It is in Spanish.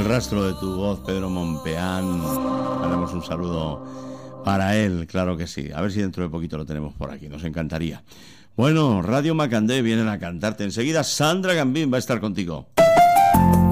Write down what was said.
rastro de tu voz, Pedro Mompeán. Mandamos un saludo para él, claro que sí. A ver si dentro de poquito lo tenemos por aquí, nos encantaría. Bueno, Radio Macandé vienen a cantarte. Enseguida Sandra Gambín va a estar contigo.